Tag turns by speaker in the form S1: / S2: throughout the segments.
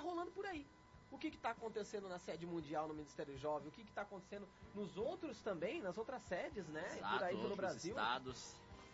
S1: rolando por aí. O que está acontecendo na sede mundial, no Ministério Jovem, o que está acontecendo nos outros também, nas outras sedes, né?
S2: Exato,
S1: por aí pelo Brasil.
S2: Estados.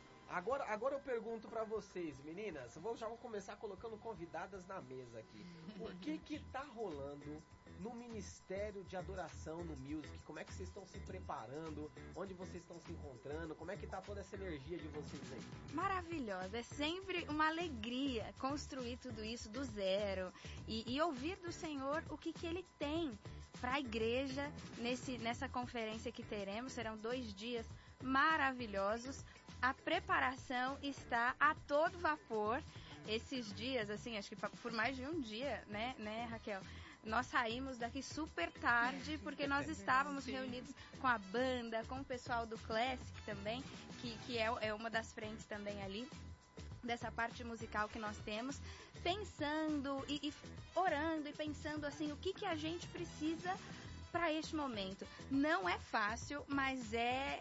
S1: Agora eu pergunto pra vocês, meninas, já vou começar colocando convidadas na mesa aqui. O que tá rolando no Ministério de Adoração, no Music? Como é que vocês estão se preparando? Onde vocês estão se encontrando? Como é que tá toda essa energia de vocês aí?
S3: Maravilhosa, é sempre uma alegria construir tudo isso do zero e ouvir do Senhor o que Ele tem para a igreja nessa conferência que teremos. Serão 2 dias maravilhosos. A preparação está a todo vapor. Esses dias, assim, acho que por mais de um dia, né, Raquel? Nós saímos daqui super tarde, porque nós estávamos reunidos com a banda, com o pessoal do Classic também, que é uma das frentes também ali, dessa parte musical que nós temos, pensando e orando e pensando assim, o que a gente precisa para este momento. Não é fácil, mas é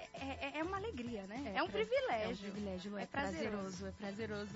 S3: uma alegria, né? É um privilégio.
S4: É um privilégio,
S3: é prazeroso.
S4: É prazeroso.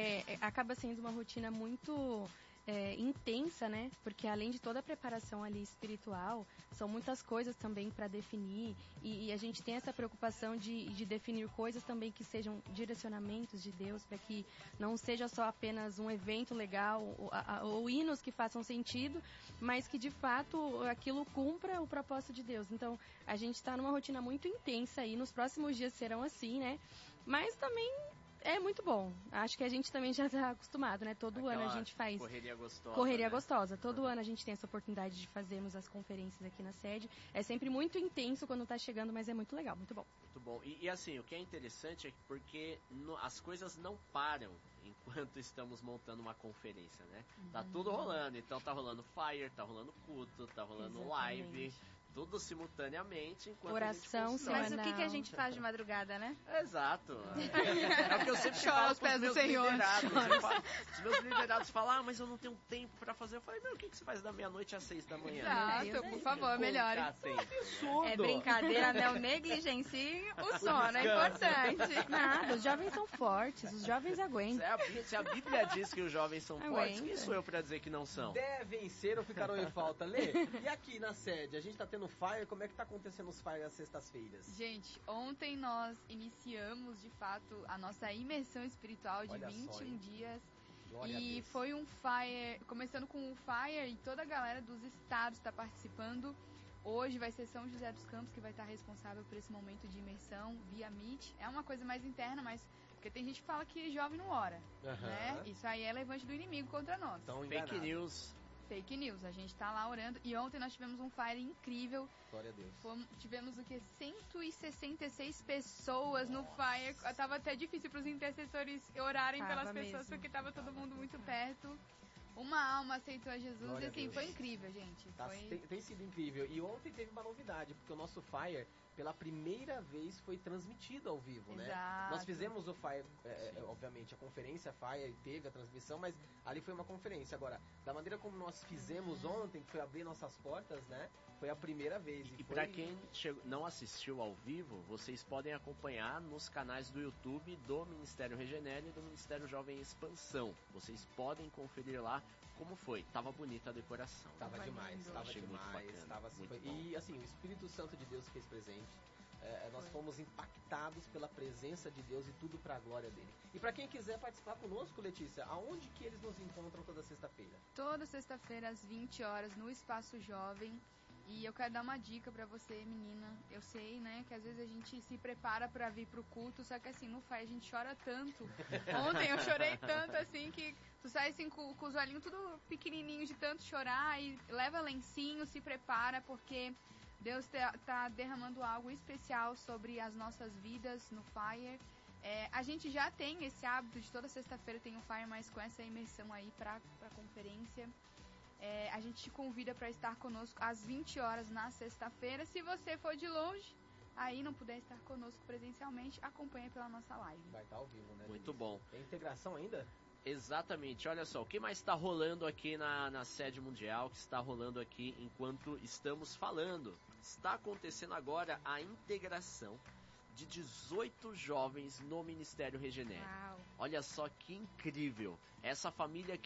S4: Acaba sendo uma rotina muito intensa, né? Porque além de toda a preparação ali espiritual, são muitas coisas também para definir e a gente tem essa preocupação de definir coisas também que sejam direcionamentos de Deus, para que não seja só apenas um evento legal ou hinos que façam sentido, mas que de fato aquilo cumpra o propósito de Deus. Então a gente está numa rotina muito intensa e nos próximos dias serão assim, né? Mas também é muito bom. Acho que a gente também já está acostumado, né? Todo ano a gente faz
S2: correria gostosa.
S4: Correria
S2: né?
S4: gostosa. Todo ano a gente tem essa oportunidade de fazermos as conferências aqui na sede. É sempre muito intenso quando está chegando, mas é muito legal, muito bom.
S2: Muito bom. E assim, o que é interessante é porque as coisas não param enquanto estamos montando uma conferência, né? Tá tudo rolando. Então tá rolando Fire, tá rolando culto, tá rolando live. Tudo simultaneamente, enquanto
S4: oração
S2: a gente
S3: Mas o que a gente faz de madrugada, né?
S2: Exato. É o que eu sempre falo
S3: aos pés
S2: pros
S3: do
S2: meus
S3: Senhor.
S2: liderados. Os meus liderados falam, mas eu não tenho tempo pra fazer. Eu falei, o que você faz da meia-noite às 6 da manhã?
S3: Exato, por favor, melhore.
S1: Absurdo!
S3: É brincadeira, não negligencie o sono, é importante.
S4: Nada, os jovens são fortes, os jovens aguentam.
S2: Se a Bíblia diz que os jovens são fortes, quem sou eu pra dizer que não são?
S1: Devem ser ou ficarão em falta. Lê, e aqui na sede, a gente tá tendo Fire, como é que tá acontecendo os Fire às sextas-feiras?
S5: Gente, ontem nós iniciamos, de fato, a nossa imersão espiritual de 21 dias.
S1: Glória
S5: E foi um Fire, começando com o Fire, e toda a galera dos estados está participando. Hoje vai ser São José dos Campos que vai estar responsável por esse momento de imersão via Meet. É uma coisa mais interna, mas porque tem gente que fala que jovem não ora, né? Isso aí é levante do inimigo contra nós.
S1: Então,
S2: Fake news.
S5: Fake news, a gente tá lá orando. E ontem nós tivemos um Fire incrível.
S1: Glória a Deus.
S5: Tivemos o que? 166 pessoas no Fire. Tava até difícil pros intercessores orarem pelas pessoas, porque tava todo mundo muito perto. Uma alma aceitou a Jesus.
S1: Glória
S5: e assim,
S1: a Deus.
S5: foi incrível, gente.
S1: Tem sido incrível. E ontem teve uma novidade, porque o nosso Fire, pela primeira vez, foi transmitido ao vivo, né?
S5: Exato.
S1: Nós fizemos o Fire, obviamente, a conferência Fire teve a transmissão, mas ali foi uma conferência. Agora, da maneira como nós fizemos ontem, que foi abrir nossas portas, né? Foi a primeira vez.
S2: E pra quem não assistiu ao vivo, vocês podem acompanhar nos canais do YouTube do Ministério Regenera e do Ministério Jovem Expansão. Vocês podem conferir lá como foi. Tava bonita a decoração.
S1: Tava demais, tava
S2: Achei
S1: demais.
S2: muito bacana,
S1: Tava assim,
S2: muito bom.
S1: e assim, o Espírito Santo de Deus fez presente. Nós fomos impactados pela presença de Deus e tudo para a glória dele. E para quem quiser participar conosco, Letícia, aonde que eles nos encontram toda sexta-feira?
S5: Toda sexta-feira às 20 horas no Espaço Jovem. E eu quero dar uma dica pra você, menina. Eu sei, né, que às vezes a gente se prepara pra vir pro culto, só que assim, no Fire a gente chora tanto. Ontem eu chorei tanto, assim, que tu sai assim com os olhinhos tudo pequenininhos de tanto chorar e leva lencinho, se prepara, porque Deus tá derramando algo especial sobre as nossas vidas no Fire. A gente já tem esse hábito de toda sexta-feira tem um Fire, mas com essa imersão aí pra conferência. A gente te convida para estar conosco às 20 horas na sexta-feira. Se você for de longe, aí não puder estar conosco presencialmente, acompanha pela nossa live.
S1: Vai estar ao vivo, né?
S2: Muito bom.
S1: Tem integração ainda?
S2: Exatamente, olha só, o que mais está rolando aqui na sede mundial, o que está rolando aqui enquanto estamos falando? Está acontecendo agora a integração de 18 jovens no Ministério Regenera.
S3: Uau.
S2: Olha só que incrível, essa família que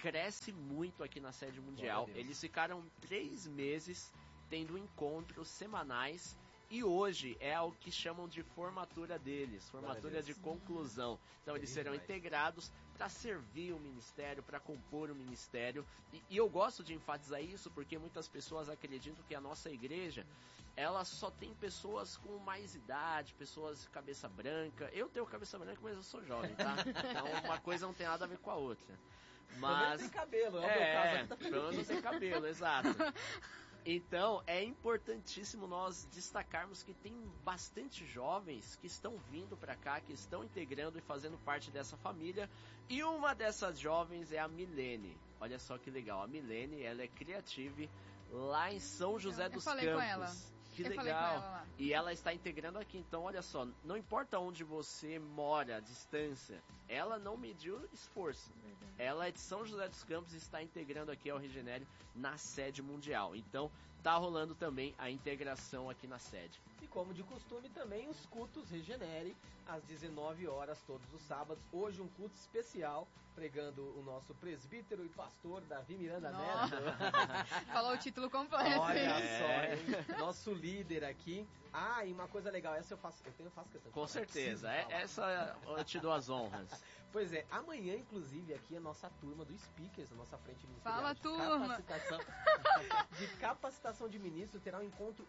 S2: cresce muito aqui na sede mundial. Eles ficaram 3 meses tendo encontros semanais. E hoje é o que chamam de formatura deles, formatura de conclusão. Então eles serão integrados para servir o ministério, para compor o ministério. E eu gosto de enfatizar isso porque muitas pessoas acreditam que a nossa igreja, ela só tem pessoas com mais idade, pessoas de cabeça branca. Eu tenho cabeça branca, mas eu sou jovem, tá? Então uma coisa não tem nada a ver com a outra. Mas
S1: tem cabelo, é o meu caso aqui, tá
S2: pelo menos tem cabelo, exato. Então, é importantíssimo nós destacarmos que tem bastante jovens que estão vindo para cá, que estão integrando e fazendo parte dessa família. E uma dessas jovens é a Milene. Olha só que legal, a Milene, ela é Creative lá em São José dos Campos.
S5: Com ela.
S2: Que legal. E ela está integrando aqui. Então, olha só, não importa onde você mora, a distância, ela não mediu esforço. Ela é de São José dos Campos e está integrando aqui ao Regenere na sede mundial. Então, tá rolando também a integração aqui na sede.
S1: E como de costume também os cultos Regenere às 19 horas todos os sábados. Hoje um culto especial pregando o nosso presbítero e pastor Davi Miranda Neto.
S5: Falou o título completo.
S1: Olha só, hein? Nosso líder aqui. Ah, e uma coisa legal, essa eu faço questão.
S2: Com certeza, essa eu te dou as honras.
S1: Pois é, amanhã, inclusive, aqui a nossa turma do Speakers, a nossa frente ministerial
S5: Fala, turma!
S1: De capacitação de ministro, terá um encontro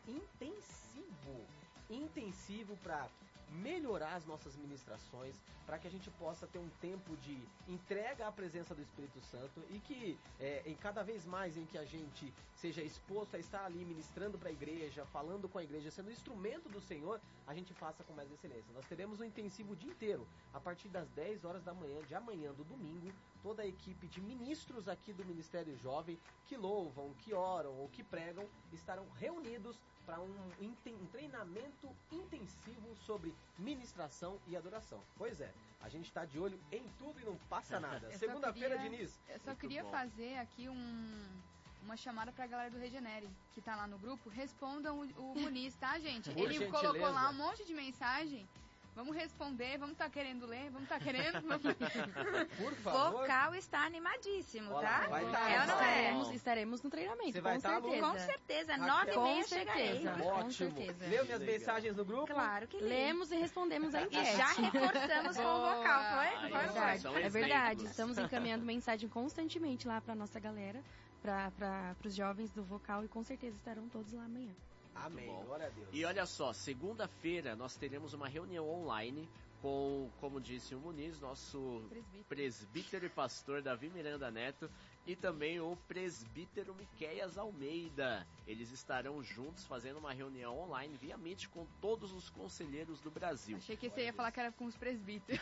S1: intensivo para melhorar as nossas ministrações, para que a gente possa ter um tempo de entrega à presença do Espírito Santo e que em cada vez mais em que a gente seja exposto a estar ali ministrando para a igreja, falando com a igreja, sendo instrumento do Senhor, a gente faça com mais excelência. Nós teremos um intensivo o dia inteiro, a partir das 10 horas da manhã, de amanhã do domingo, toda a equipe de ministros aqui do Ministério Jovem, que louvam, que oram ou que pregam, estarão reunidos para um treinamento intensivo sobre ministração e adoração. Pois é, a gente está de olho em tudo e não passa nada. Segunda-feira, Diniz.
S5: Eu só queria fazer aqui uma chamada pra galera do Regenere, que tá lá no grupo. Respondam o Muniz, tá, gente? Ele colocou lá um monte de mensagem. Vamos responder, vamos estar querendo ler, vamos estar querendo.
S1: Por favor.
S3: Vocal está animadíssimo,
S1: Olha
S3: tá?
S1: lá, vai tá,
S3: ou não é?
S4: Estaremos no treinamento,
S1: Você vai
S4: com
S1: tá,
S4: certeza.
S3: Com certeza,
S1: Raquel.
S3: 9h30 chegarei.
S1: Ótimo.
S4: Com certeza.
S1: Leu minhas mensagens no grupo?
S3: Claro que
S4: Lemos e respondemos a
S3: E
S4: enquete.
S3: já reforçamos com o vocal, foi?
S2: Aí,
S3: Foi?
S2: são
S4: É verdade,
S2: exemplos.
S4: estamos encaminhando mensagem constantemente lá pra nossa galera, para os jovens do vocal, e com certeza estarão todos lá amanhã.
S1: Amém,
S2: Bom.
S1: glória a Deus.
S2: E olha só, segunda-feira nós teremos uma reunião online com, como disse o Muniz, nosso presbítero e pastor Davi Miranda Neto e também o presbítero Miqueias Almeida. Eles estarão juntos fazendo uma reunião online via Meet com todos os conselheiros do Brasil.
S5: Achei que você ia falar que era com os presbíteros.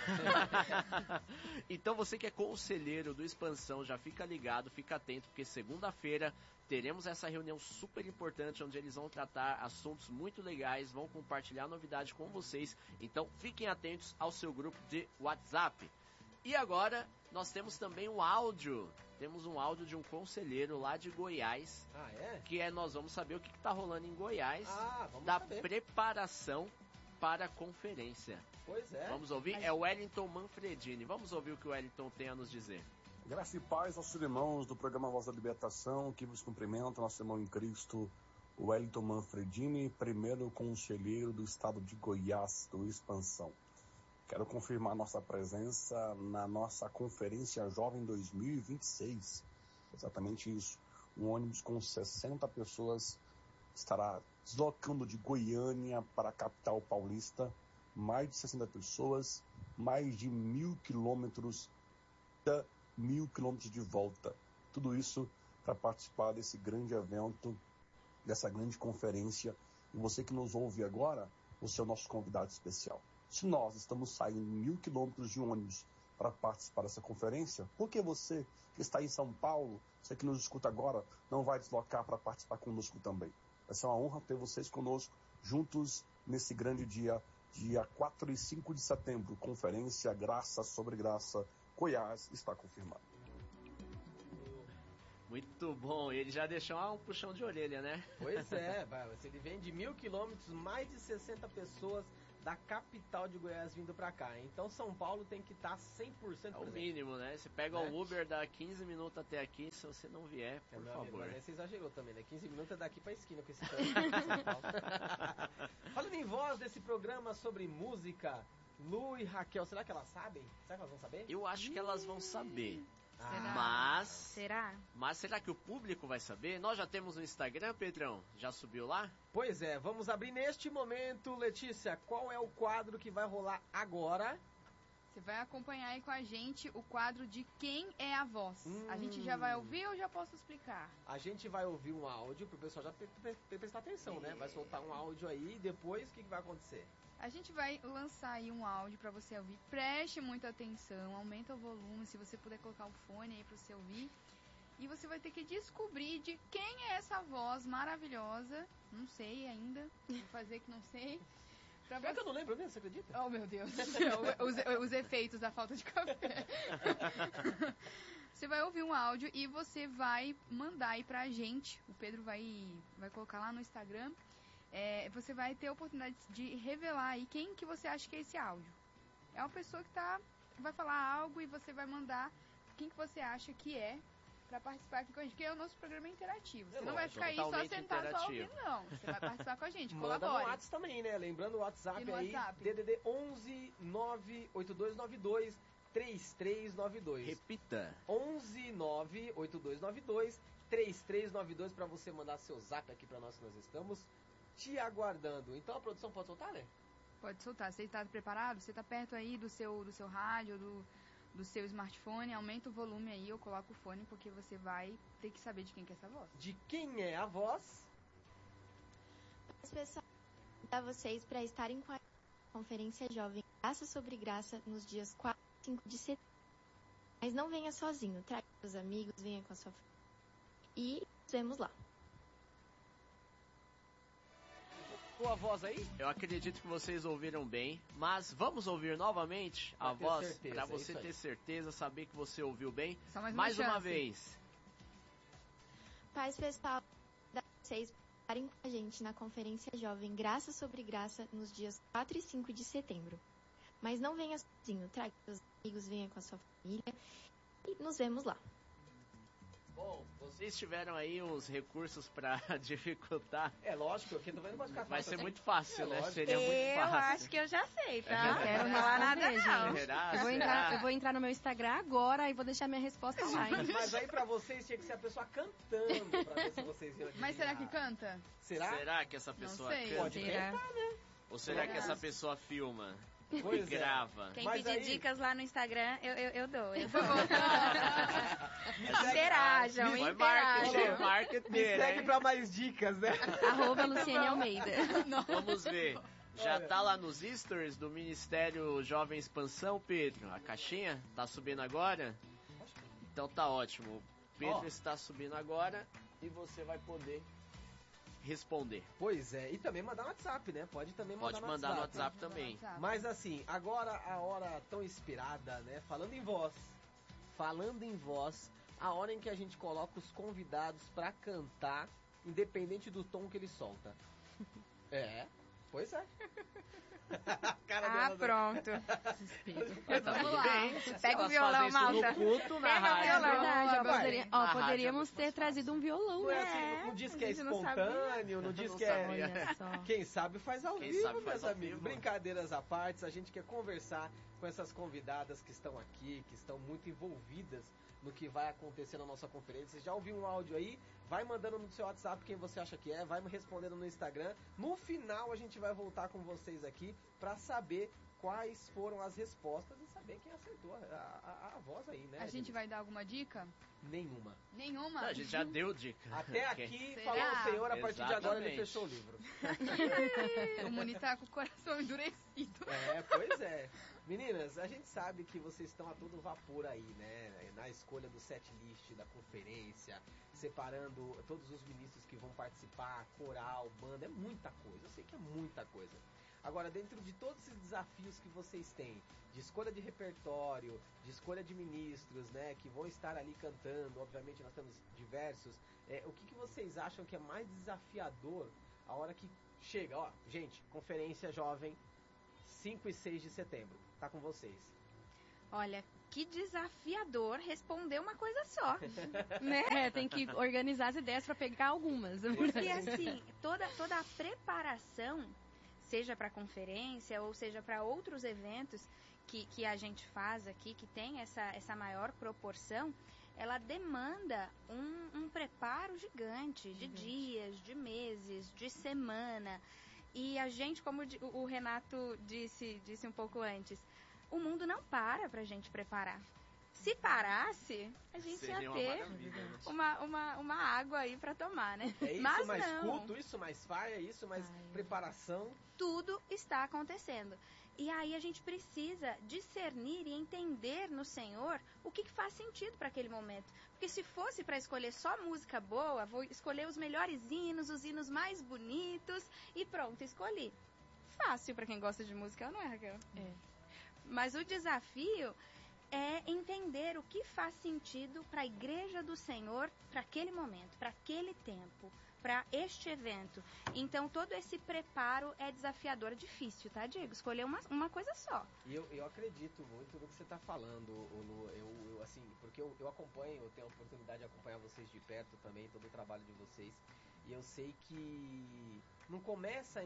S2: Então você que é conselheiro do Expansão, já fica ligado, fica atento, porque segunda-feira teremos essa reunião super importante, onde eles vão tratar assuntos muito legais, vão compartilhar novidades com vocês. Então fiquem atentos ao seu grupo de WhatsApp. E agora nós temos também um áudio. Temos um áudio de um conselheiro lá de Goiás.
S1: Ah, é?
S2: Que nós vamos saber o que está rolando em Goiás.
S1: Vamos
S2: da
S1: saber.
S2: preparação para a conferência.
S1: Pois é.
S2: Vamos ouvir? É o Wellington Manfredini. Vamos ouvir o que o Wellington tem a nos dizer.
S6: Graça e paz aos irmãos do programa Voz da Libertação, que vos cumprimenta, nosso irmão em Cristo, Wellington Manfredini, primeiro conselheiro do estado de Goiás, do Expansão. Quero confirmar nossa presença na nossa Conferência Jovem 2026. Exatamente isso. Um ônibus com 60 pessoas estará deslocando de Goiânia para a capital paulista. Mais de 60 pessoas, mais de 1.000 quilômetros, 1.000 quilômetros de volta. Tudo isso para participar desse grande evento, dessa grande conferência. E você que nos ouve agora, você é o nosso convidado especial. Se nós estamos saindo 1.000 quilômetros de ônibus para participar dessa conferência, por que você que está em São Paulo, você que nos escuta agora, não vai deslocar para participar conosco também? Vai ser uma honra ter vocês conosco, juntos nesse grande dia 4 e 5 de setembro, conferência Graça sobre Graça, Goiás, está confirmado.
S2: Muito bom, ele já deixou um puxão de orelha, né?
S1: Pois é, se ele vem de 1.000 quilômetros, mais de 60 pessoas da capital de Goiás vindo pra cá. Então São Paulo tem que estar 100%
S2: É o
S1: presente.
S2: mínimo, né? Você pega
S1: Né?
S2: o Uber, dá 15 minutos até aqui, se você não vier, por
S1: Meu amigo,
S2: favor.
S1: mas aí você exagerou também, né? 15 minutos é daqui pra esquina com esse trânsito de São Paulo. Falando em voz desse programa sobre música, Lu e Raquel, será que elas sabem? Será que elas vão saber?
S2: Eu acho que elas vão saber.
S1: Ah,
S3: Será?
S2: Mas será que o público vai saber? Nós já temos no Instagram, Pedrão? Já subiu lá?
S1: Pois é, vamos abrir neste momento. Letícia, qual é o quadro que vai rolar agora?
S5: Você vai acompanhar aí com a gente o quadro de Quem é a Voz. A gente já vai ouvir ou já posso explicar?
S1: A gente vai ouvir um áudio pro pessoal já prestar atenção, né? Vai soltar um áudio aí e depois o que vai acontecer?
S5: A gente vai lançar aí um áudio pra você ouvir. Preste muita atenção, aumenta o volume, se você puder colocar o fone aí pra você ouvir. E você vai ter que descobrir de quem é essa voz maravilhosa. Não sei ainda, vou fazer que não sei. Pra
S1: Pior que eu não lembro mesmo, você acredita?
S5: Oh, meu Deus. os efeitos da falta de café. Você vai ouvir um áudio e você vai mandar aí pra gente. O Pedro vai colocar lá no Instagram. Você vai ter a oportunidade de revelar aí quem que você acha que é esse áudio. É uma pessoa que vai falar algo e você vai mandar quem que você acha que é pra participar aqui com a gente, porque o nosso programa é interativo. Você não vai ficar aí só
S2: totalmente
S5: sentado só
S2: interativo.
S5: ouvindo, não. Você vai participar com a gente,
S1: Manda no
S5: colabore.
S1: WhatsApp também, né? Lembrando o WhatsApp
S5: E no
S1: aí,
S5: WhatsApp?
S1: DDD 11 98292 3392.
S2: Repita.
S1: 11 98292 3392 pra você mandar seu zap aqui pra nós que nós estamos te aguardando. Então a produção pode soltar, né?
S5: Pode soltar. Você está preparado? Você está perto aí do seu rádio, do seu smartphone? Aumenta o volume aí, eu coloco o fone, porque você vai ter que saber de quem que é essa voz.
S1: De quem é a voz?
S7: As pessoas convidar vocês para estarem com a Conferência Jovem Graça sobre Graça nos dias 4 e 5 de setembro. Mas não venha sozinho, traga seus amigos, venha com a sua família e nos vemos lá.
S1: Tua voz aí?
S2: Eu acredito que vocês ouviram bem, mas vamos ouvir novamente a
S1: Pra ter
S2: voz
S1: certeza,
S2: para
S1: é
S2: você
S1: isso aí.
S2: ter certeza, saber que você ouviu bem.
S5: Só mais
S2: Mais uma
S5: chance.
S2: vez.
S7: Paz pessoal, convidar vocês para estarem com a gente na Conferência Jovem Graça sobre Graça nos dias 4 e 5 de setembro. Mas não venha sozinho, traga seus amigos, venha com a sua família e nos vemos lá.
S2: Bom, vocês tiveram aí uns recursos para dificultar.
S1: É lógico, porque não vai ficar
S2: Vai
S1: fácil
S2: ser
S1: assim.
S2: muito fácil, né?
S1: lógico.
S2: Seria muito
S3: Eu
S2: fácil.
S3: acho que eu já sei, tá?
S2: É.
S3: Não quero falar nada, não.
S2: Será?
S4: Eu vou entrar no meu Instagram agora e vou deixar minha resposta lá. hein?
S1: Mas aí pra vocês tinha que ser a pessoa cantando pra ver se vocês iam
S5: Mas será que
S1: adivinhar.
S5: canta?
S1: Será?
S2: Será que essa pessoa
S5: sei.
S2: canta?
S1: Pode
S3: Será?
S1: tentar, né?
S2: Ou será que essa pessoa filma e
S1: Pois é.
S2: grava?
S3: Quem
S1: Mas
S3: pedir
S1: aí-
S3: dicas lá no Instagram, eu dou.
S1: Me segue-
S3: Interajam,
S2: Foi marketing,
S3: interajam.
S2: marketing,
S1: Me segue
S2: né?
S1: pra mais dicas, né?
S4: @, Luciene Almeida.
S2: Vamos ver. Já
S1: Olha.
S2: tá lá nos stories do Ministério Jovem Expansão, Pedro? A caixinha tá subindo agora? Então tá ótimo. O Pedro
S1: Ó.
S2: está subindo agora e você vai poder responder.
S1: Pois é, e também mandar no WhatsApp, né? Pode também mandar
S2: Pode
S1: no
S2: mandar no
S1: WhatsApp.
S2: WhatsApp também.
S1: Mas assim, agora a hora tão inspirada, né? Falando em voz, a hora em que a gente coloca os convidados pra cantar, independente do tom que ele solta. É, pois é. A cara
S3: Ah,
S1: dela, né?
S3: pronto.
S5: Vamos lá.
S3: Pega o
S2: Elas
S3: violão,
S2: fazem isso
S3: malta.
S2: no culto, na
S3: Pega o
S2: rádio.
S3: violão.
S4: Verdade,
S1: Vai.
S2: Na rádio
S4: poderíamos
S2: é muito
S4: ter
S2: mais
S4: trazido um violão,
S1: Não é
S4: né?
S1: assim, não diz que é
S3: a gente não sabia.
S1: espontâneo, não diz
S2: Não
S1: que é.
S2: sabia.
S4: Olha só.
S1: Quem sabe faz ao
S2: Quem
S1: vivo,
S2: sabe faz
S1: meus
S2: ao
S1: amigos.
S2: vivo.
S1: Brincadeiras à parte, a gente quer conversar com essas convidadas que estão aqui, que estão muito envolvidas no que vai acontecer na nossa conferência. Você já ouviu um áudio aí? Vai mandando no seu WhatsApp quem você acha que é, vai me respondendo no Instagram. No final a gente vai voltar com vocês aqui pra saber quais foram as respostas e saber quem acertou a voz aí, né?
S5: A gente vai dar alguma dica?
S1: Nenhuma.
S5: Nenhuma?
S2: Não, a gente já deu dica.
S1: Até
S2: Quem-
S1: aqui,
S5: Será?
S1: falou o senhor, a partir de agora ele
S2: Exatamente.
S1: fechou o livro.
S5: O Muni tá com o coração endurecido.
S1: É, pois é. Meninas, a gente sabe que vocês estão a todo vapor aí, né? Na escolha do set list da conferência, separando todos os ministros que vão participar, coral, banda, é muita coisa. Eu sei que é muita coisa. Agora, dentro de todos esses desafios que vocês têm, de escolha de repertório, de escolha de ministros, né, que vão estar ali cantando, obviamente nós temos diversos, o que vocês acham que é mais desafiador a hora que chega, ó, gente, conferência jovem, 5 e 6 de setembro. Tá com vocês.
S3: Olha, que desafiador responder uma coisa só, né?
S4: Tem que organizar as ideias para pegar algumas.
S3: Porque assim, toda a preparação, seja para conferência ou seja para outros eventos que a gente faz aqui, que tem essa maior proporção, ela demanda um preparo gigante de dias, de meses, de semana. E a gente, como o Renato disse um pouco antes, o mundo não para pra gente preparar. Se parasse, a gente ia ter uma água aí pra tomar, né?
S1: É isso,
S3: mas
S1: mais
S3: não.
S1: culto, isso mais faia, isso mais preparação.
S3: Tudo está acontecendo. E aí a gente precisa discernir e entender no Senhor o que faz sentido para aquele momento. Porque se fosse para escolher só música boa, vou escolher os melhores hinos, os hinos mais bonitos e pronto, escolhi. Fácil para quem gosta de música, não é, Raquel?
S4: É.
S3: Mas o desafio é entender o que faz sentido para a igreja do Senhor, para aquele momento, para aquele tempo, para este evento. Então, todo esse preparo é desafiador, difícil, tá, Diego? Escolher uma coisa só.
S1: E eu acredito muito no que você está falando, Lu. Eu assim, porque eu acompanho, eu tenho a oportunidade de acompanhar vocês de perto também, todo o trabalho de vocês. E eu sei que não começa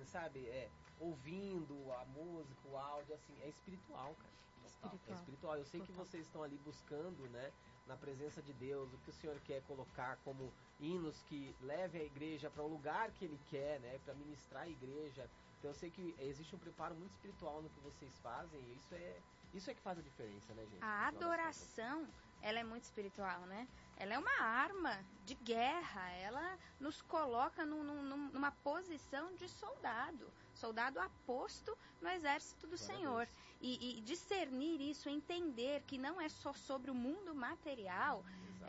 S1: ouvindo a música, o áudio, assim, é espiritual, cara. É espiritual. Eu sei que vocês estão ali buscando, né, na presença de Deus, o que o Senhor quer colocar como hinos que levem a igreja para o lugar que Ele quer, né, para ministrar a igreja. Então eu sei que existe um preparo muito espiritual no que vocês fazem, e isso é que faz a diferença, né, gente?
S3: A adoração, ela é muito espiritual, né? Ela é uma arma de guerra, ela nos coloca numa posição de soldado aposto no exército do Senhor. E discernir isso, entender que não é só sobre o mundo material,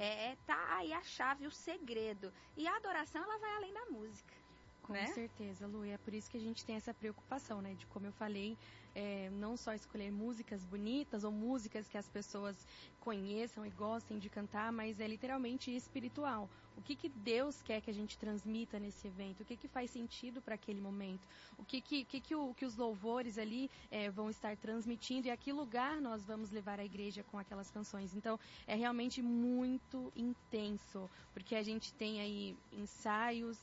S3: tá aí a chave, o segredo. E a adoração, ela vai além da música.
S4: Com
S3: né?
S4: certeza, Lu, e é por isso que a gente tem essa preocupação, né? De, como eu falei, não só escolher músicas bonitas ou músicas que as pessoas conheçam e gostem de cantar, mas é literalmente espiritual. O que Deus quer que a gente transmita nesse evento? O que faz sentido para aquele momento? O que os louvores ali vão estar transmitindo e a que lugar nós vamos levar a igreja com aquelas canções? Então, é realmente muito intenso, porque a gente tem aí ensaios,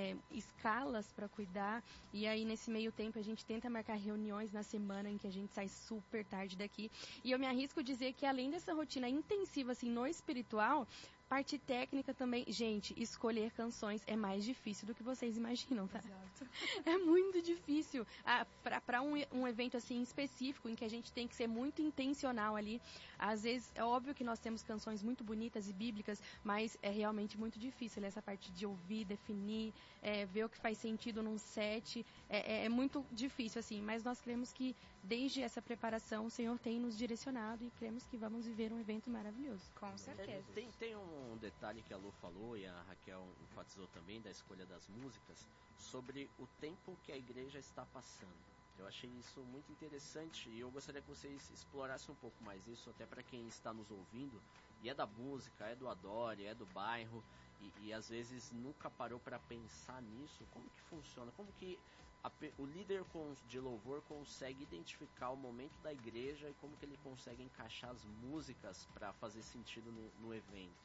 S4: escalas para cuidar, e aí nesse meio tempo a gente tenta marcar reuniões na semana em que a gente sai super tarde daqui, e eu me arrisco a dizer que além dessa rotina intensiva assim no espiritual, parte técnica também, gente, escolher canções é mais difícil do que vocês imaginam, tá?
S5: Exato.
S4: É muito difícil. Para um evento assim específico, em que a gente tem que ser muito intencional ali, às vezes é óbvio que nós temos canções muito bonitas e bíblicas, mas é realmente muito difícil essa parte de ouvir, definir, ver o que faz sentido num set, é muito difícil assim, mas nós cremos que desde essa preparação o Senhor tem nos direcionado e cremos que vamos viver um evento maravilhoso.
S3: Com certeza.
S2: Tem um detalhe que a Lu falou e a Raquel enfatizou também da escolha das músicas, sobre o tempo que a igreja está passando. Eu achei isso muito interessante e eu gostaria que vocês explorassem um pouco mais isso, até para quem está nos ouvindo e é da música, é do Adore, é do bairro e às vezes nunca parou para pensar nisso. Como que funciona? Como que o líder de louvor consegue identificar o momento da igreja e como que ele consegue encaixar as músicas para fazer sentido no evento?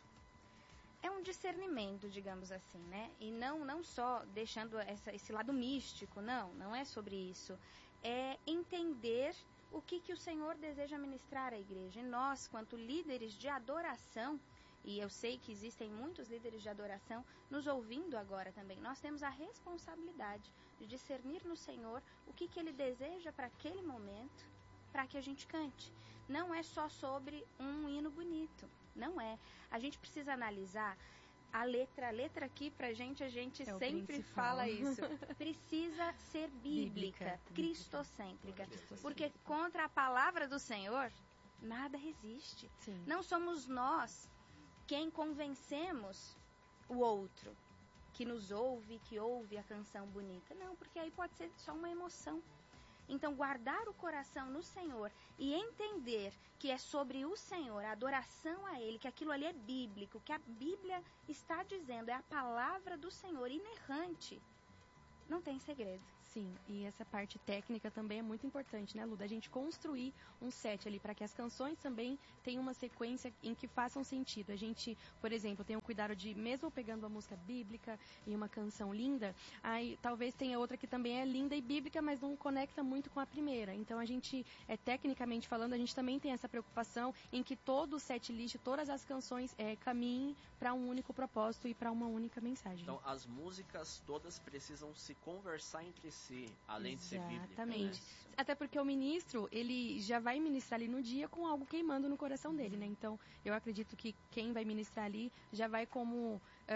S3: É um discernimento, digamos assim, né? E não só deixando esse lado místico, não é sobre isso. É entender o que o Senhor deseja ministrar à igreja. E nós, quanto líderes de adoração, e eu sei que existem muitos líderes de adoração nos ouvindo agora também, nós temos a responsabilidade de discernir no Senhor o que Ele deseja para aquele momento, para que a gente cante. Não é só sobre um hino bonito, não é. A gente precisa analisar a letra aqui pra gente, a gente sempre fala isso. Precisa ser bíblica, cristocêntrica. Porque contra a palavra do Senhor, nada resiste.
S4: Sim.
S3: Não somos nós quem convencemos o outro que nos ouve, que ouve a canção bonita. Não, porque aí pode ser só uma emoção. Então, guardar o coração no Senhor e entender que é sobre o Senhor, a adoração a Ele, que aquilo ali é bíblico, que a Bíblia está dizendo, é a palavra do Senhor, inerrante, não tem segredo.
S4: Sim, e essa parte técnica também é muito importante, né, Lu? Da gente construir um set ali para que as canções também tenham uma sequência em que façam sentido. A gente, por exemplo, tem o cuidado de, mesmo pegando uma música bíblica e uma canção linda, aí talvez tenha outra que também é linda e bíblica, mas não conecta muito com a primeira. Então a gente, tecnicamente falando, a gente também tem essa preocupação em que todo o set list, todas as canções caminhem para um único propósito e para uma única mensagem.
S2: Então as músicas todas precisam se conversar entre si, além de ser bíblica.
S4: Exatamente.
S2: Né?
S4: Até porque o ministro, ele já vai ministrar ali no dia com algo queimando no coração dele, né? Então, eu acredito que quem vai ministrar ali já vai como...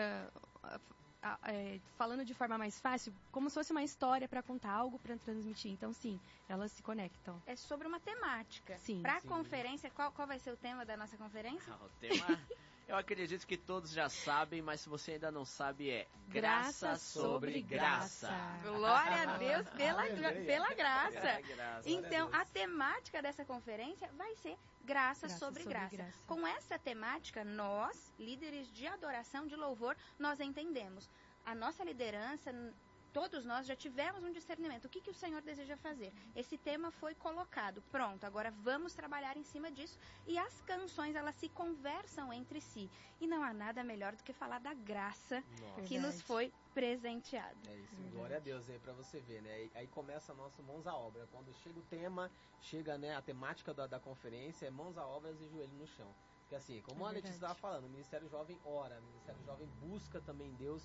S4: falando de forma mais fácil, como se fosse uma história para contar, algo para transmitir. Então, sim, elas se conectam.
S3: É sobre uma temática.
S4: Sim.
S3: Para a
S1: Sim.
S3: conferência, qual vai ser o tema da nossa conferência?
S2: O tema, eu acredito que todos já sabem, mas se você ainda não sabe, é Graça sobre Graça.
S3: Glória a Deus pela graça.
S2: Graça.
S3: Então, a temática dessa conferência vai ser graça sobre graça.
S4: graça.
S3: Com essa temática, nós, líderes de adoração, de louvor, nós entendemos. A nossa liderança, todos nós já tivemos um discernimento. O que o Senhor deseja fazer? Esse tema foi colocado. Pronto, agora vamos trabalhar em cima disso. E as canções, elas se conversam entre si. E não há nada melhor do que falar da graça que nos foi presenteada.
S1: É isso, glória a Deus aí pra você ver, né? Aí começa nosso mãos à obra. Quando chega o tema, chega, né, a temática da conferência, é mãos à obra e joelho no chão. Porque assim, como a Letícia estava falando, o Ministério Jovem ora, o Ministério Jovem busca também Deus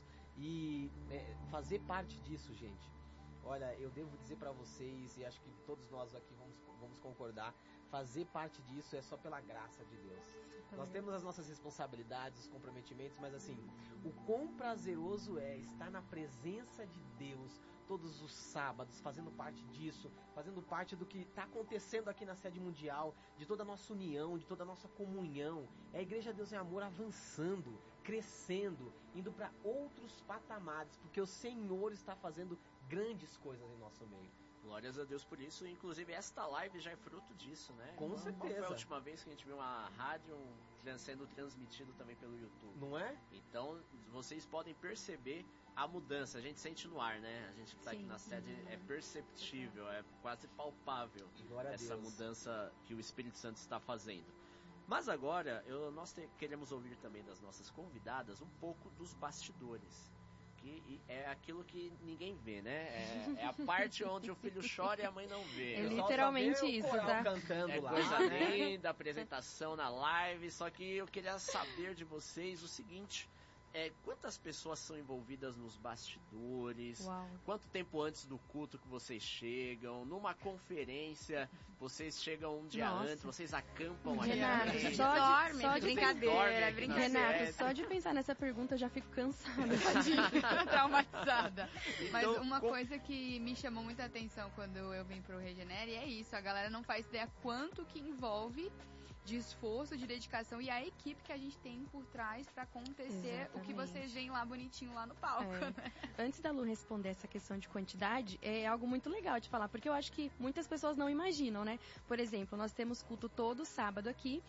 S1: e fazer parte disso, gente. Olha, eu devo dizer pra vocês, e acho que todos nós aqui vamos concordar, fazer parte disso é só pela graça de Deus. Nós temos as nossas responsabilidades, os comprometimentos, mas assim, o quão prazeroso é estar na presença de Deus todos os sábados, fazendo parte disso, fazendo parte do que está acontecendo aqui na sede mundial, de toda a nossa união, de toda a nossa comunhão. É a Igreja Deus em Amor avançando, crescendo, indo para outros patamares, porque o Senhor está fazendo grandes coisas em nosso meio.
S2: Glórias a Deus por isso. Inclusive, esta live já é fruto disso, né?
S1: Com
S2: Qual
S1: certeza.
S2: foi a última vez que a gente viu uma rádio sendo transmitido também pelo YouTube?
S1: Não é?
S2: Então, vocês podem perceber a mudança. A gente sente no ar, né? A gente que está aqui
S4: Sim.
S2: na sede é perceptível, é quase palpável
S1: Glória a
S2: essa
S1: Deus.
S2: mudança que o Espírito Santo está fazendo. Mas agora, nós queremos ouvir também das nossas convidadas um pouco dos bastidores. Que é aquilo que ninguém vê, né? É a parte onde o filho chora e a mãe não vê.
S4: É
S1: O pessoal
S4: literalmente
S1: só vê o
S4: isso,
S1: coral
S4: tá?
S1: cantando
S2: É
S1: lá,
S2: coisa
S1: né?
S2: linda, apresentação na live, só que eu queria saber de vocês o seguinte, quantas pessoas são envolvidas nos bastidores,
S4: Uau.
S2: quanto tempo antes do culto que vocês chegam, numa conferência, vocês chegam um dia
S4: Nossa.
S2: antes, vocês acampam
S4: Renato,
S2: aqui.
S4: só
S3: Dorme,
S4: de
S3: brincadeira,
S2: dorme aqui na
S3: brincadeira.
S2: sede.
S4: só de pensar nessa pergunta eu já fico cansada.
S5: Traumatizada. Mas
S2: Então,
S5: uma coisa que me chamou muita atenção quando eu vim pro Regenere é isso, a galera não faz ideia quanto que envolve de esforço, de dedicação e a equipe que a gente tem por trás pra acontecer o que
S4: Exatamente.
S5: vocês veem lá bonitinho lá no palco, né?
S4: Antes da Lu responder essa questão de quantidade, é algo muito legal de falar, porque eu acho que muitas pessoas não imaginam, né? Por exemplo, nós temos culto todo sábado aqui,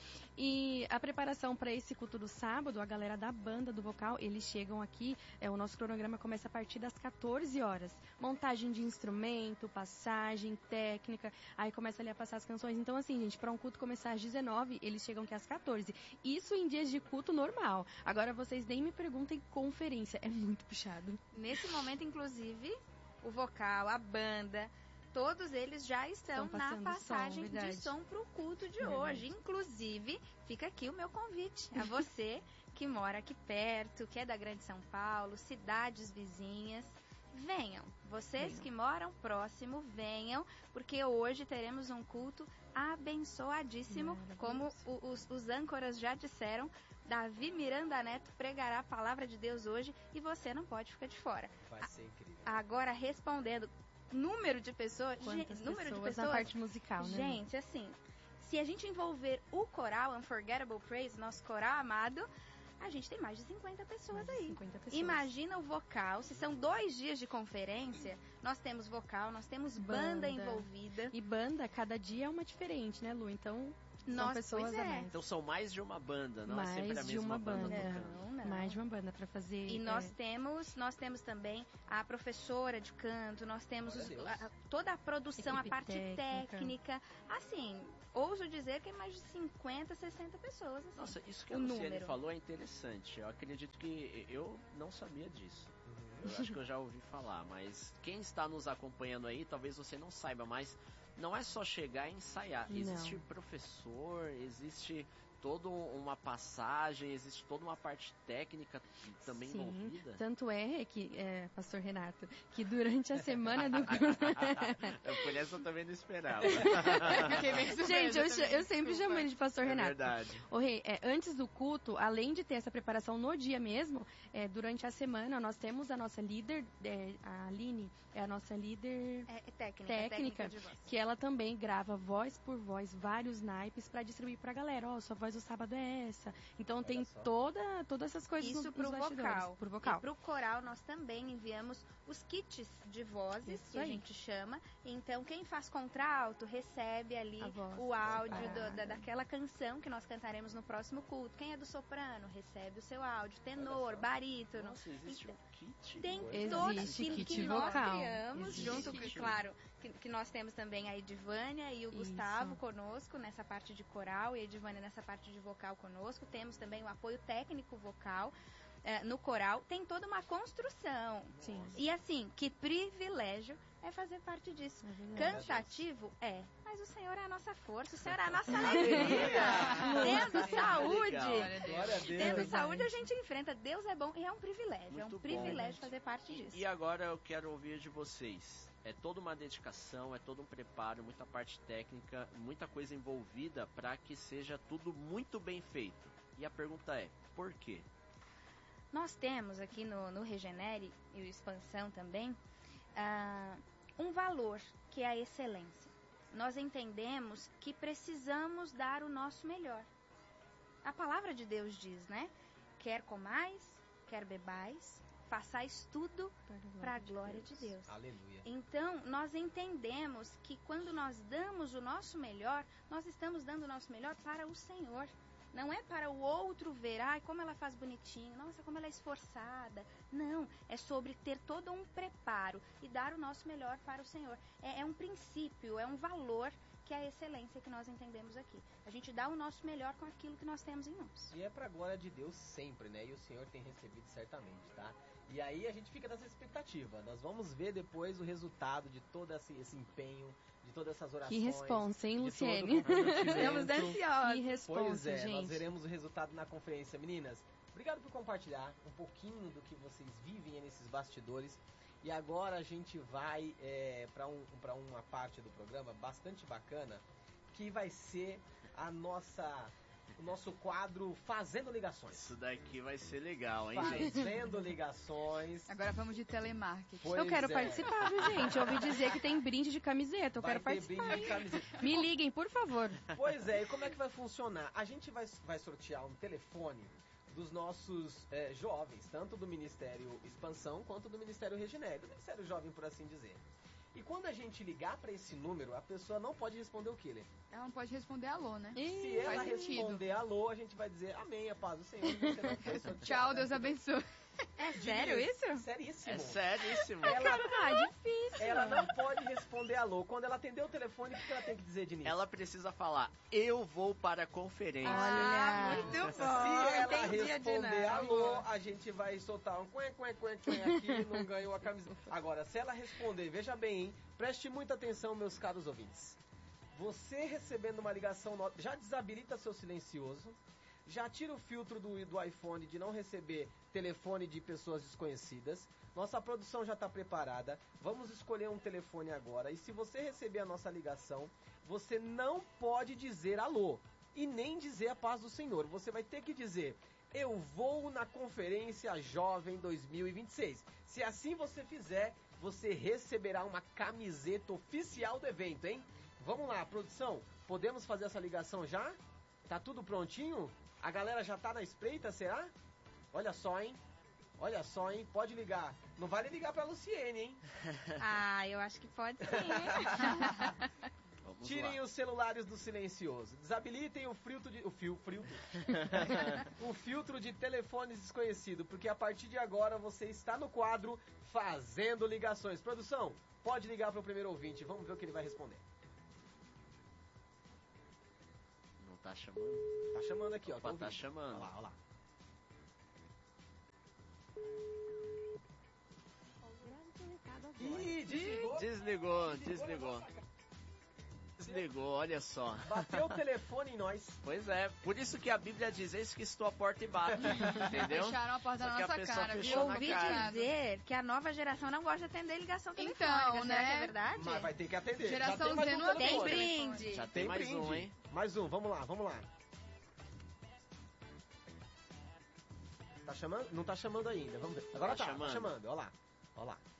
S4: e a preparação para esse culto do sábado, a galera da banda, do vocal, eles chegam aqui, o nosso cronograma começa a partir das 14 horas. Montagem de instrumento, passagem, técnica, aí começa ali a passar as canções. Então, assim, gente, para um culto começar às 19, eles chegam aqui às 14. Isso em dias de culto normal. Agora, vocês nem me perguntem conferência, é muito puxado.
S3: Nesse momento, inclusive, o vocal, a banda, todos eles já estão
S4: Estão
S3: na
S4: passando
S3: passagem
S4: som, verdade.
S3: de som pro culto de
S4: Verdade.
S3: hoje. Inclusive, fica aqui o meu convite a você que mora aqui perto, que é da Grande São Paulo, cidades vizinhas. Venham, vocês que moram próximo, venham, porque hoje teremos um culto abençoadíssimo, como os âncoras já disseram. Davi Miranda Neto pregará a palavra de Deus hoje e você não pode ficar de fora.
S1: Vai ser incrível.
S3: Agora, respondendo, número de pessoas,
S4: Quantas
S3: número de
S4: pessoas
S3: pessoas,
S4: na parte musical, né?
S3: gente, assim, se a gente envolver o coral Unforgettable Praise, nosso coral amado, a gente tem mais de 50 pessoas
S4: Mais de
S3: aí.
S4: 50 pessoas.
S3: Imagina o vocal, se são 2 dias de conferência, nós temos vocal, nós temos banda
S4: Banda.
S3: envolvida.
S4: E banda, cada dia é uma diferente, né, Lu? Então, são
S3: Nós,
S4: pessoas
S3: pois é.
S4: a mais.
S2: Então são mais de uma banda, não é sempre a
S4: Mais de
S2: mesma
S4: uma
S2: banda
S4: banda.
S2: tocando.
S3: Não.
S4: Mais de uma banda para fazer.
S3: E nós temos também a professora de canto, nós temos toda a produção,
S4: Equipe
S3: a parte
S4: técnica.
S3: Assim, ouso dizer que é mais de 50, 60 pessoas. Assim,
S2: Nossa, isso que a
S3: o
S2: Luciane
S3: número.
S2: falou é interessante. Eu acredito que eu não sabia disso. Eu acho que eu já ouvi falar, mas quem está nos acompanhando aí, talvez você não saiba, mas não é só chegar e ensaiar. Existe professor, existe toda uma passagem, existe toda uma parte técnica também envolvida.
S4: Tanto é que, pastor Renato, que durante a semana do
S2: Por essa eu também não esperava.
S4: Gente, eu sempre chamo ele de pastor Renato.
S2: Verdade.
S4: Ô, Rei, antes do culto, além de ter essa preparação no dia mesmo, durante a semana nós temos a nossa líder, a Aline, é a nossa líder técnica
S3: de voz.
S4: que ela também grava voz por voz, vários naipes para distribuir pra galera. Sua voz do sábado é essa. Então tem todas essas coisas
S3: Isso
S4: nos
S3: pro
S4: bastidores.
S3: vocal.
S4: Pro vocal.
S3: E pro coral nós também enviamos os kits de vozes,
S4: Isso
S3: que a
S4: aí.
S3: gente chama. Então quem faz contralto recebe ali
S4: A voz
S3: o áudio
S4: separada.
S3: daquela canção que nós cantaremos no próximo culto. Quem é do soprano recebe o seu áudio. Tenor, barítono.
S2: Nossa, existe um kit?
S3: Tem
S4: Existe
S3: todos
S4: kit
S3: que nós
S4: vocal.
S3: criamos,
S4: Existe
S3: junto,
S2: kit.
S3: claro, que nós temos também a Edivânia e o
S4: Isso.
S3: Gustavo conosco nessa parte de coral e a Edivânia nessa parte de vocal conosco. Temos também o apoio técnico vocal no coral. Tem toda uma construção.
S4: Sim.
S3: E assim, que privilégio é fazer parte disso.
S4: É verdade.
S3: Cansativo? Mas o Senhor é a nossa força, o Senhor é a nossa alegria. Tendo saúde.
S1: Glória a Deus.
S3: Tendo saúde a gente enfrenta. Deus é bom e é um privilégio.
S2: Muito
S3: é um
S2: bom.
S3: privilégio fazer parte disso.
S2: E agora eu quero ouvir de vocês. É toda uma dedicação, é todo um preparo, muita parte técnica, muita coisa envolvida para que seja tudo muito bem feito. E a pergunta é, por quê?
S3: Nós temos aqui no Regenere e o Expansão também um valor que é a excelência. Nós entendemos que precisamos dar o nosso melhor. A palavra de Deus diz, né? Quer comais, quer bebais, façais tudo para a glória de Deus.
S1: Aleluia.
S3: Então, nós entendemos que quando nós damos o nosso melhor, nós estamos dando o nosso melhor para o Senhor. Não é para o outro ver, como ela faz bonitinho, nossa, como ela é esforçada. Não, é sobre ter todo um preparo e dar o nosso melhor para o Senhor. É um princípio, é um valor que é a excelência que nós entendemos aqui. A gente dá o nosso melhor com aquilo que nós temos em mãos.
S1: E é pra glória de Deus sempre, né? E o Senhor tem recebido certamente, tá? E aí a gente fica nessa expectativa. Nós vamos ver depois o resultado de todo esse empenho, de todas essas orações.
S4: Que responsa, hein,
S1: de
S4: Luciene?
S1: todo o comprometimento.
S3: Estamos ansiosos.
S4: Que responsa,
S1: Pois é,
S4: gente.
S1: nós veremos o resultado na conferência. Meninas, obrigado por compartilhar um pouquinho do que vocês vivem nesses bastidores. E agora a gente vai para uma parte do programa bastante bacana, que vai ser o nosso quadro Fazendo Ligações.
S2: Isso daqui vai ser legal, hein, gente?
S1: Fazendo ligações.
S5: Agora vamos de telemarketing.
S1: Pois
S4: Eu quero
S1: é.
S4: participar, viu, gente? Eu ouvi dizer que tem brinde de camiseta. Eu
S1: Vai
S4: quero
S1: ter
S4: participar.
S1: brinde de camiseta.
S4: Me liguem, por favor.
S1: Pois é, e como é que vai funcionar? A gente vai sortear um telefone dos nossos jovens, tanto do Ministério Expansão quanto do Ministério Regenere, do Ministério Jovem, por assim dizer. E quando a gente ligar para esse número, a pessoa não pode responder o quê, Lê?
S5: Ela não pode responder alô, né?
S1: Se ela
S5: faz sentido.
S1: responder alô, a gente vai dizer amém, a paz do Senhor, você não foi sorteada.
S5: Tchau, Deus abençoe.
S3: É sério isso?
S1: Seríssimo.
S2: É seríssimo.
S4: Difícil.
S1: Ela não pode responder alô. Quando ela atender o telefone, o que ela tem que dizer de início?
S2: Ela precisa falar, eu vou para a conferência.
S3: Ah, muito bom.
S1: Se ela
S3: Entendi a
S1: responder
S3: dinâmica.
S1: alô, a gente vai soltar um quen aqui, não ganhou a camiseta. Agora, se ela responder, veja bem, hein? Preste muita atenção, meus caros ouvintes. Você recebendo uma ligação, já desabilita seu silencioso, já tira o filtro do iPhone de não receber telefone de pessoas desconhecidas. Nossa produção já está preparada. Vamos escolher um telefone agora. E se você receber a nossa ligação, você não pode dizer alô e nem dizer a paz do Senhor. Você vai ter que dizer, eu vou na Conferência Jovem 2026. Se assim você fizer, você receberá uma camiseta oficial do evento, hein? Vamos lá, produção. Podemos fazer essa ligação já? Tá tudo prontinho? A galera já tá na espreita, será? Olha só, hein? Olha só, hein? Pode ligar. Não vale ligar pra Luciene, hein?
S3: Eu acho que pode sim.
S2: Vamos
S1: Tirem os celulares do silencioso. Desabilitem o filtro de telefones desconhecido, porque a partir de agora você está no quadro Fazendo Ligações. Produção, pode ligar para o primeiro ouvinte. Vamos ver o que ele vai responder.
S2: Não tá chamando?
S1: Tá chamando aqui, ó.
S2: Opa, tá chamando.
S1: Olha lá. Ih,
S2: Desligou, olha só.
S1: Bateu o telefone em nós.
S2: Pois é, por isso que a Bíblia diz: eis que estou à porta e bato. Entendeu?
S5: Fecharam a porta
S2: Só
S5: na
S2: que a
S5: nossa
S2: pessoa
S5: cara,
S2: fechou
S5: viu?
S2: na
S3: Ouvi
S2: cara.
S3: dizer que a nova geração não gosta de atender ligação telefônica.
S5: Então,
S3: Será
S5: né?
S3: que é verdade?
S1: Mas vai ter que atender.
S5: Geração
S1: Já tem mais
S5: Z
S1: um
S5: não atende
S1: telefone.
S3: Tem brinde.
S2: Já
S1: Tem
S2: tem mais
S1: brinde.
S2: um, hein?
S1: Mais um, vamos lá. Tá chamando? Não tá chamando ainda, vamos ver. Agora
S2: Tá
S1: tá
S2: chamando.
S1: chamando, ó lá.